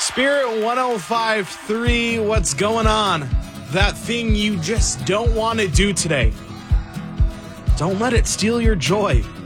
Spirit 105.3, what's going on? That thing you just don't want to do today. Don't let it steal your joy.